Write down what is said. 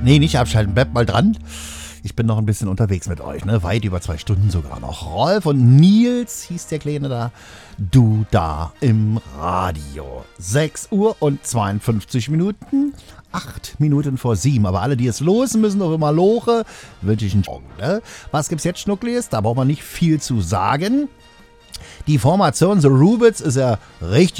Nee, nicht abschalten, bleibt mal dran. Ich bin noch ein bisschen unterwegs mit euch, ne? Weit über 2 Stunden sogar noch. Rolf und Nils hieß der Kleine da. Du da im Radio. 6 Uhr und 52 Minuten. 8 Minuten vor 7. Aber alle, die es losen müssen, auch immer loche, wünsche ich einen Morgen, ne? Was gibt's jetzt, Schnucklis? Da braucht man nicht viel zu sagen. Die Formation The Rubits ist ja richtig